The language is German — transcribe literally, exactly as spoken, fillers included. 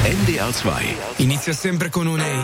N D R zwei. Inizia sempre con un Ehi.